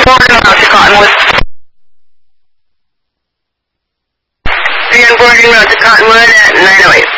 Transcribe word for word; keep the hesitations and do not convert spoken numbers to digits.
Boarding out to Cottonwood. three on boarding road to Cottonwood at nine oh eight.